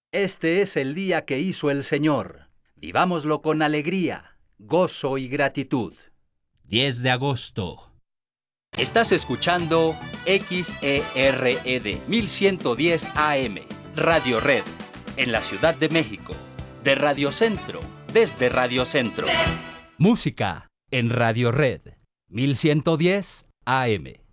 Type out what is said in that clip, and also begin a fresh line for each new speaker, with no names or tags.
Este es el día que hizo el Señor. Vivámoslo con alegría, gozo y gratitud.
10 de agosto.
Estás escuchando XERED 1110 AM, Radio Red, en la Ciudad de México. De Radio Centro, desde Radio Centro.
Música en Radio Red 1110 AM.